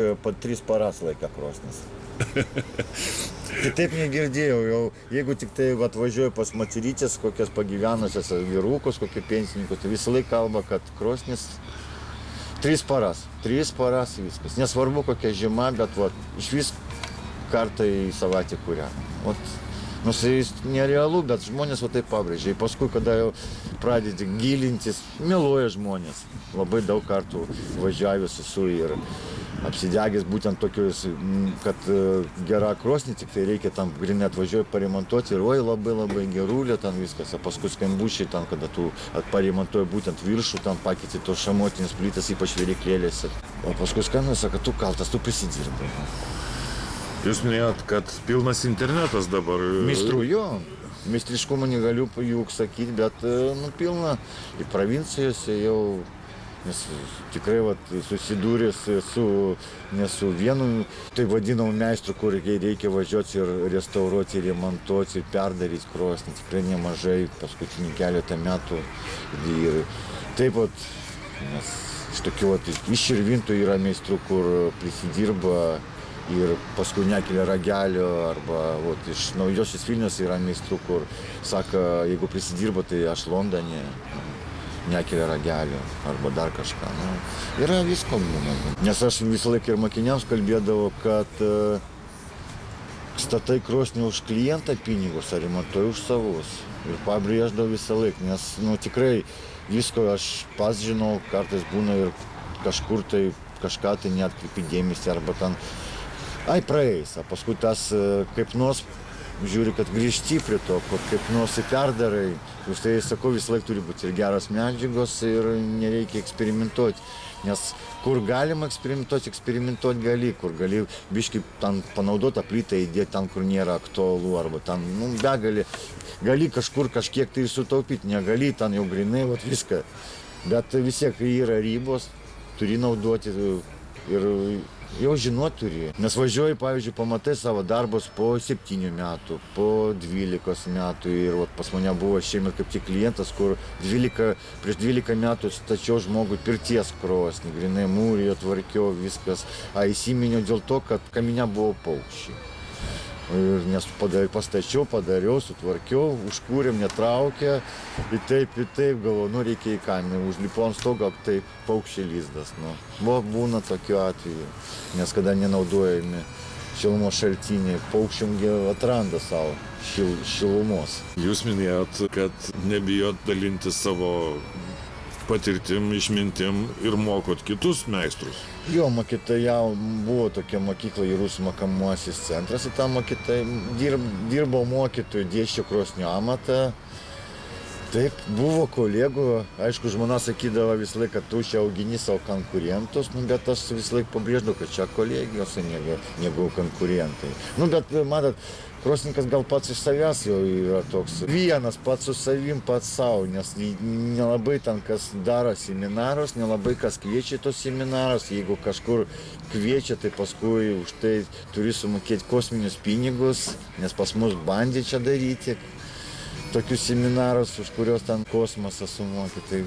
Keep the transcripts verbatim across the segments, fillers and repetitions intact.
po tris paras laika krosnis. Kitaip negirdėjau, jau jeigu tik tai atvažiuoju pas moterytės, kokias pagyvenusias vyrukus, kokie pensininkus, tai visą laiką kalba, kad krosnis tris paras, tris paras viskas. Nesvarbu kokia žiema, bet vat, iš vis kartą į savaitę kūrena. Nu, tai nerealu, bet žmonės va taip pabrėžia. Paskui, kada jau pradedi gilintis, meluoja žmonės. Labai daug kartų važiavęs esu ir apsidegęs būtent tokius, kad gera krosnį, tik tai reikia tam grinai atvažiuoju paremontuoti ir oi labai labai gerulė ten viskas, o paskui skambučiai ten, kada tu paremontuoji būtent viršų, ten pakeiti tos šamotinės plytas, ypač vyriklėlėse. O paskui skambina, sako, tu kaltas, tu prisidirbai. Jūs minėjot, kad pilnas internetas dabar. Meistrų, jo. Meistriškumą negaliu juk sakyti, bet nu, pilna į provincijose jau. Nes tikrai vat, susidūręs su, ne su vienu, tai vadinamų meistrų, kur reikia važiuoti ir restauruoti, remontuoti, perdaryti krosnį. Tikrai nemažai, paskutinį keletą metų. Ir taip pat, nes iš tokių vat, iš širvintų yra meistrų, kur prisidirba ir paskui nekelia ragelio, arba vat, iš Naujosios Vilnios yra meistrų, kur sako, jeigu prisidirba, tai aš Londone. Nekelia ragelio arba dar kažką. Nu, yra visko būna. Nes aš visą laiką ir mokiniams kalbėdavau, kad uh, statai krosnį už klientą pinigus, ar remontuoji už savus. Ir pabrėždavau visą laiką, nes nu, tikrai visko aš pats žinau, kartais būna ir kažkur tai kažką tai neatkreipi dėmesį, arba ten, ai praeis, o paskui tas uh, kaip nors žiūri, kad grįžti prie to, kad kaip nors perdarai. Už tai, sakau, visą laiką turi būti ir geros medžiagos ir nereikia eksperimentuoti. Nes kur galima eksperimentuoti, eksperimentuoti gali, kur gali biškai ten panaudotą plytą įdėti ten, kur nėra aktualu, arba ten, nu, begali. Gali kažkur kažkiek tai sutaupyti, negali, ten jau grinai, vat viską. Bet vis tiek yra ribos, turi naudoti ir jau žinot turi. Nes važiuoji, pavyzdžiui, pamatai savo darbus po septynių metų, po dvylikos metų. Ir vat, pas mane buvo šiemet kaip tik klientas, kur dvylika, prieš dvylika metų stačiau žmogui pirties krosnį, grinai mūrijo, tvarkiau viskas. A įsiminiau dėl to, kad kamine buvo paukščiai. Ir nes padar, pastačiau, padariau, sutvarkiau, užkūrėm, netraukė. Ir taip, ir taip, galvoju, nu reikia į kaminą. Užlipau ant stogo, tai paukščiai lizdas. Nu. Buvo būna tokiu atveju, nes kada nenaudojami šilumos šaltiniai, paukščiam atranda savo šil, šilumos. Jūs minėjot, kad nebijot dalinti savo patirtim, išmintim ir mokot kitus meistrus. Jo, mokytojau, buvo tokia mokykla Rusų mokomasis centras, į tą mokytoją dirb, dirbau mokytojų, dėsčiau krosnio amatą. Taip, buvo kolegų, aišku, žmona sakydavo visą laiką, kad tu čia augini savo konkurentus, nu, bet aš visą laiką pabrėždavau, kad čia kolegijos, negu, negu konkurentai. Nu, bet, matot, krosnikas gal pats iš savęs jau yra toks vienas, pats su savim, pats savo, nes nelabai ten kas daro seminarus, nelabai kas kviečia tos seminarus. Jeigu kažkur kviečia, tai paskui už tai turi sumokėti kosminius pinigus, nes pas mus bandė čia daryti tokius seminarus, už kurios ten kosmosą sumokė. Tai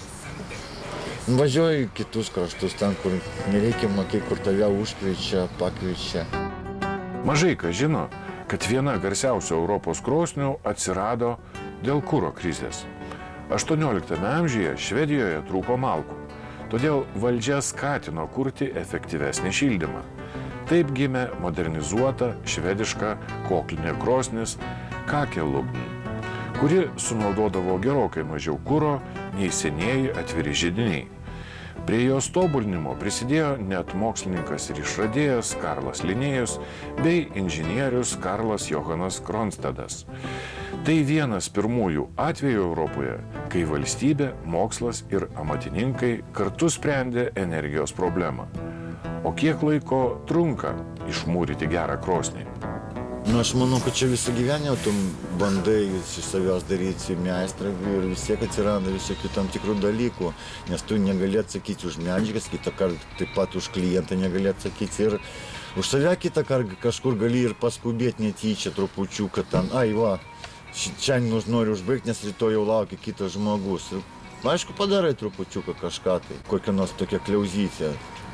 važiuoju į kitus kraštus, ten, kur nereikia mokėti, kur tave užkviečia, pakviečia. Mažai kas žino, kad viena garsiausių Europos krosnių atsirado dėl kuro krizės. aštuonioliktame amžiuje Švedijoje trūko malkų, todėl valdžia skatino kurti efektyvesnį šildymą. Taip gimė modernizuota švediška koklinė krosnis Kakelugn, kuri sunaudodavo gerokai mažiau kuro nei senieji atviri židiniai. Prie jos tobulinimo prisidėjo net mokslininkas ir išradėjas Karlas Linėjus bei inžinierius Karlas Johanas Kronstadas. Tai vienas pirmųjų atvejų Europoje, kai valstybė, mokslas ir amatininkai kartu sprendė energijos problemą. O kiek laiko trunka išmūryti gerą krosnį? Nu, aš manau, kad čia visą gyvenimą tu bandai iš savęs daryti meistrą ir vis tiek atsiranda visokių tam tikrų dalykų, nes tu negali atsakyti už medžiagas, kitą kartą taip pat už klientą negali atsakyti ir už save kitą kartą kažkur gali ir paskubėti netyčia trupučių, kad ten, ai va, šiandien noriu užbaigti, nes rytoj jau laukia kitas žmogus. Ir, aišku, padarai trupučiuką kažką tai, kokią nors tokią kliauzytę.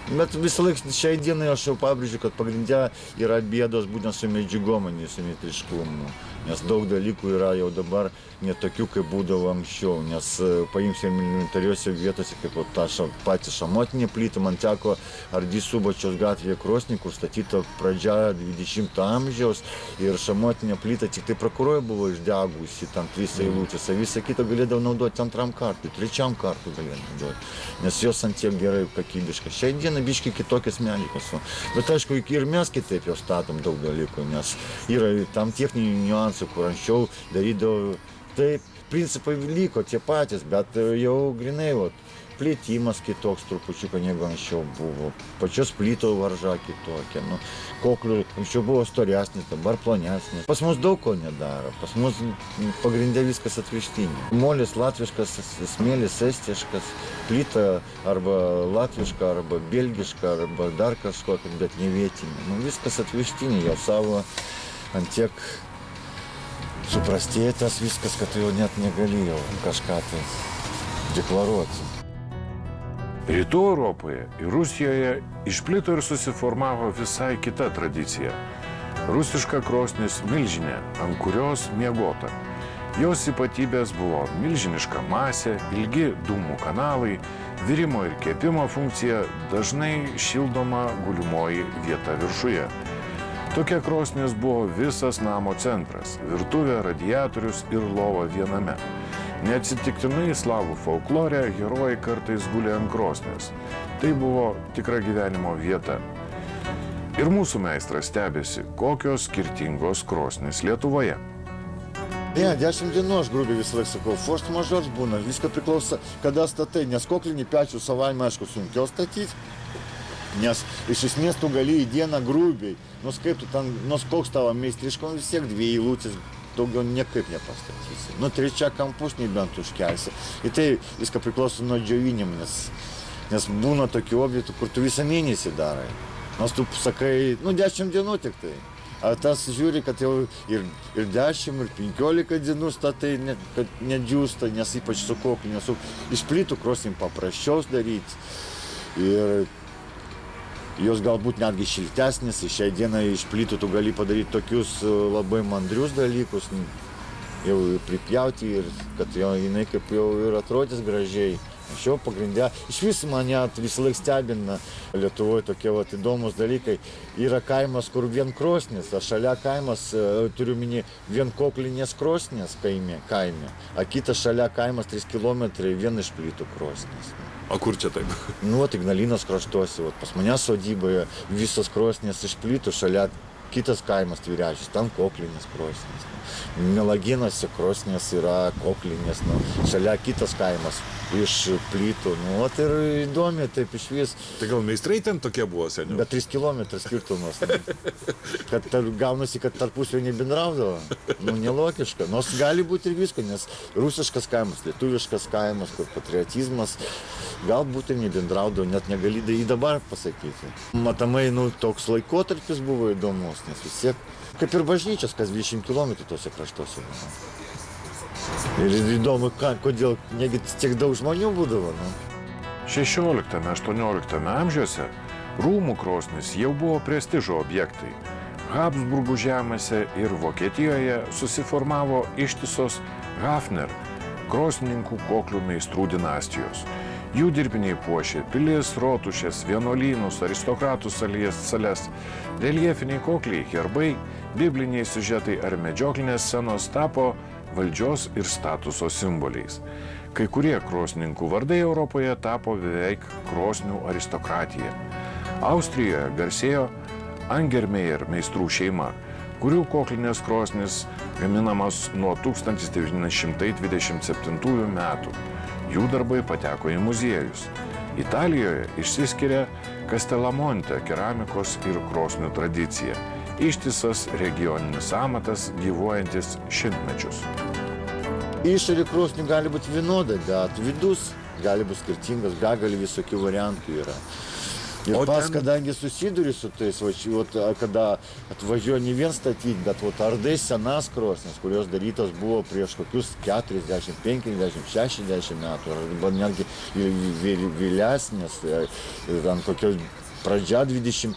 Bet visą laiką šiai dienai aš jau pabrėžiu, kad pagrindė yra bėdos būtent su medžiagom, o ne su meistriškumu. Nes daug dalykų yra jau dabar ne tokių, kaip būdavo anksčiau. Nes paimsim elementariuose vietose, kaip ta ša, patį šamotinį plytą, man teko Ardi Subačiaus gatvėje Krosnį, kur statyta pradžia dvidešimto amžiaus ir šamotinė plyta tik tai prokuroje buvo išdegusi, tam trys eilutės, o visą kitą galėdavo naudoti antram kartui, trečiam kartui galėdavo naudoti, nes jos ant tiek gerai kokybiškai. Šiai dienai biškai kitokios medžiagos. Bet aišku, ir mes kitaip jau statom daug dalykų, nes yra tam techninių niuansų, kur anksčiau darydavo taip, principai liko tie patys, bet jau grinai, vat, plėtimas kitoks trupučiuką negu anksčiau buvo, pačios plyto varža kitokia, nu, koklių anksčiau buvo storesnis, dabar plonesnis. Pas mus daug ko nedaro, pas mus pagrindė viskas atvežtinė. Molis latviškas, smėlis estiškas, plyta arba latviška, arba belgiška, arba dar kažkokia, bet ne vietinė. Nu, viskas atvežtinė, jau savo ant tiek suprastėtas viskas, kad jau net negalėjau kažką tai deklaruoti. Rytų Europoje ir Rusijoje išplito ir susiformavo visai kita tradicija. Rusiška krosnis milžinė, ant kurios miegota. Jos ypatybės buvo milžiniška masė, ilgi dūmų kanalai, virimo ir kepimo funkcija, dažnai šildoma gulimoji vieta viršuje. Tokia krosnis buvo visas namo centras – virtuvė, radiatorius ir lova viename. Neatsitiktinai slavų folklore herojai kartais gulė ant krosnės. Tai buvo tikra gyvenimo vieta. Ir mūsų meistras stebėsi, kokios skirtingos krosnės Lietuvoje. Ne, dešimt dienų aš grubiai visą laiką sakau, force majeure būna, viską priklauso, kada statai, nes koklinį pečių savaime, aišku, sunkiau statyti, nes iš esmės tu gali į dieną grubiai, nors kaip tu ten, nors koks tavo meistriškom, vis tiek dvi eilutės, daugiau niekaip nepastatysi. Nu, trečia kampus nebent užkelsi. Ir tai viską priklauso nuo džiovinimo, nes, nes būna tokių objektų, kur tu visą mėnesį darai. Nors tu sakai, nu, dešimt dienų tik tai. A tas žiūri, kad jau ir, ir dešimt, ir penkiolika dienų statai, ne, kad nedžiūsta, nes ypač su kokliu, nes iš plytų krosnim paprasčiau daryti. Ir jos galbūt netgi šiltesnės, šiai dienai iš plytų tu gali padaryti tokius labai mandrius dalykus, jau pripjauti ir kad jau jinai kaip jau ir atrodys gražiai. Anksčiau pagrindė, iš vis mane visą laiką stebina Lietuvoje tokie vat, įdomus dalykai. Yra kaimas, kur vien krosnis, o šalia kaimas, turiu minį, vien koklinės krosnės kaime, kaime, o kitas šalia kaimas trys kilometrai vien iš plytų krosnės. O kur čia taip? Nu, Ignalinos kraštuose, vat, pas mane sodyboje visos krosnės iš plytų, šalia kitas kaimas Tvyrečius, ten koklinės krosnės. Melaginose krosnės yra koklinės, nu, šalia kitas kaimas iš plytų. Nu, vat ir įdomi, taip iš vis. Tai gal meistrai ten tokie buvo seniau? Bet trys kilometrai skirtumas. Nu. Kad tar, gaunasi, kad tarpusavio nebendraudavo. Nu, nelogiška. Nors gali būti ir visko, nes rusiškas kaimas, lietuviškas kaimas, kur patriotizmas, galbūt ir nebendraudavo, net negali į dabar pasakyti. Matomai, nu, toks laikotarpis buvo įdomus, nes vis tiek, kaip ir bažnyčios, kas dvidešimt kilometrų tose kraštuose buvo. Ir įdomu, ką, kodėl negi tiek daug žmonių būdavo. Nu. šešioliktame aštuonioliktame amžiuose rūmų krosnis jau buvo prestižo objektai. Habsburgų žemėse ir Vokietijoje susiformavo ištisos Hafner krosnininkų koklių meistrų dinastijos. Jų dirbiniai puošė pilis, rotušės, vienuolynus, aristokratų sales, reljefiniai kokliai, herbai, bibliniai siužetai ar medžioklinės scenos tapo valdžios ir statuso simboliais. Kai kurie krosnininkų vardai Europoje tapo beveik krosnių aristokratija. Austrijoje garsėjo Angermeyer meistrų šeima, kurių koklinės krosnis gaminamas nuo tūkstantis devyni šimtai dvidešimt septintųjų metų. Jų darbai pateko į muziejus. Italijoje išsiskiria Castellamonte keramikos ir krosnių tradicija. Ištisas regioninis amatas gyvuojantis šimtmečius. Išorė krosnių gali būti vienoda, bet vidus gali būti skirtingas, begalė visokių variantų yra. Ir O pas, ten- kadangi susiduri su tais, va, ši- vat, a, kada atvažiuoja ne vien statyti, bet vat, ardai senas krosnis, kurios darytos buvo prieš kokius keturiasdešimt, penkiasdešimt, šešiasdešimt metų, arba netgi ir vėl- vėlesnės, e, ant kokios pradžia dvidešimto